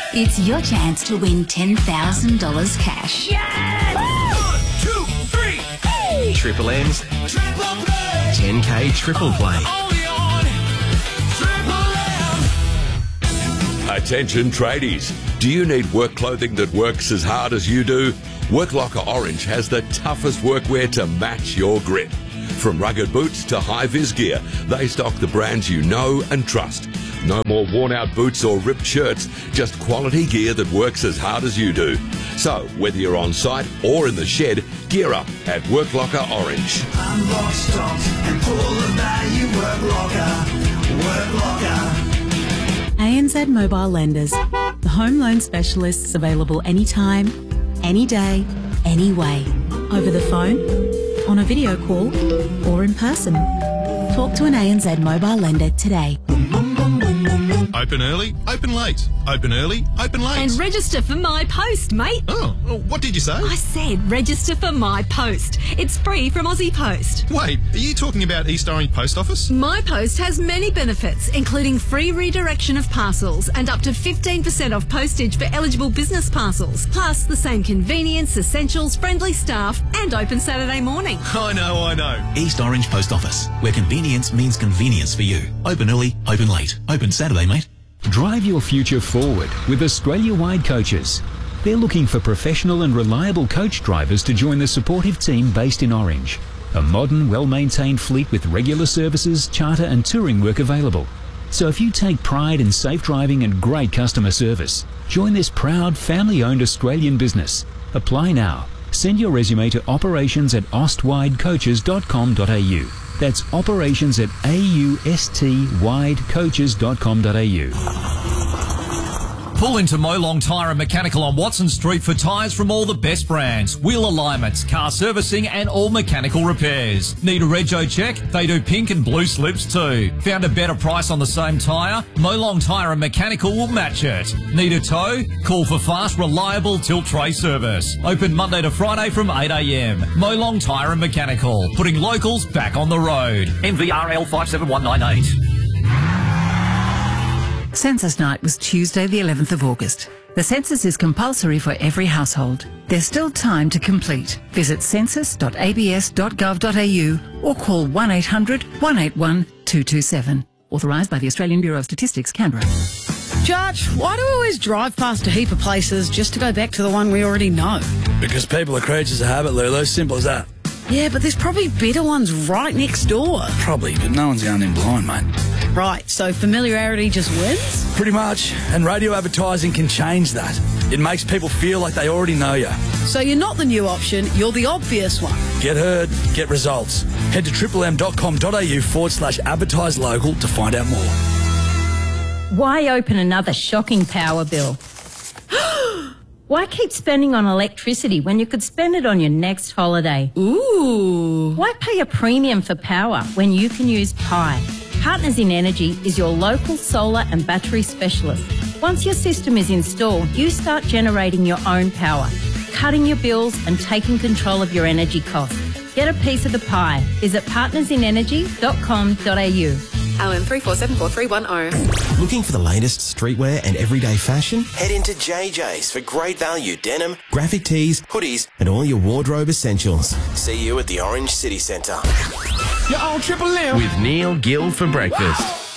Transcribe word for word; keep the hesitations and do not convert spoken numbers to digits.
It's your chance to win ten thousand dollars cash. Yes! One, two, three. Hey! Triple M's Triple Play. ten K Triple Play. Only on Triple M. Attention tradies. Do you need work clothing that works as hard as you do? Worklocker Orange has the toughest workwear to match your grit. From rugged boots to high-vis gear, they stock the brands you know and trust. No more worn-out boots or ripped shirts, just quality gear that works as hard as you do. So, whether you're on site or in the shed, gear up at Worklocker Orange. Unlock stocks and pull the value. Worklocker, Worklocker. A N Z Mobile Lenders, the home loan specialists available anytime, any day, any way. Over the phone, on a video call, or in person. Talk to an A N Z mobile lender today. Open early, open late. Open early, open late. And register for My Post, mate. Oh, what did you say? I said register for My Post. It's free from Aussie Post. Wait, are you talking about East Orange Post Office? My Post has many benefits, including free redirection of parcels and up to fifteen percent off postage for eligible business parcels. Plus, the same convenience, essentials, friendly staff, and open Saturday morning. I know, I know. East Orange Post Office, where convenience means convenience for you. Open early, open late. Open Saturday, mate. Drive your future forward with Australia-wide coaches. They're looking for professional and reliable coach drivers to join the supportive team based in Orange. A modern, well-maintained fleet with regular services, charter and touring work available. So if you take pride in safe driving and great customer service, join this proud, family-owned Australian business. Apply now. Send your resume to operations at austwidecoaches dot com dot a u. That's operations at austwidecoaches dot com dot a u. Pull into Molong Tyre and Mechanical on Watson Street for tyres from all the best brands, wheel alignments, car servicing and all mechanical repairs. Need a rego check? They do pink and blue slips too. Found a better price on the same tyre? Molong Tyre and Mechanical will match it. Need a tow? Call for fast, reliable tilt tray service. Open Monday to Friday from eight a m. Molong Tyre and Mechanical, putting locals back on the road. M V R L five seven one nine eight. Census night was Tuesday the eleventh of August. The census is compulsory for every household. There's still time to complete. Visit census dot a b s dot gov dot a u or call one eight hundred, one eight one, two two seven. Authorised by the Australian Bureau of Statistics, Canberra. Judge, why do we always drive past a heap of places just to go back to the one we already know? Because people are creatures of habit, Lulu. Simple as that. Yeah, but there's probably better ones right next door. Probably, but no one's going in blind, mate. Right, so familiarity just wins? Pretty much, and radio advertising can change that. It makes people feel like they already know you. So you're not the new option, you're the obvious one. Get heard, get results. Head to triple m dot com dot a u forward slash advertise local to find out more. Why open another shocking power bill? Why keep spending on electricity when you could spend it on your next holiday? Ooh. Why pay a premium for power when you can use Pi? Partners in Energy is your local solar and battery specialist. Once your system is installed, you start generating your own power, cutting your bills and taking control of your energy costs. Get a piece of the pie. Visit partners in energy dot com dot a u. L M three four seven four three one zero. Looking for the latest streetwear and everyday fashion? Head into J J's for great value denim, graphic tees, hoodies, and all your wardrobe essentials. See you at the Orange City Centre. You're on Triple M. With Neil Gill for breakfast.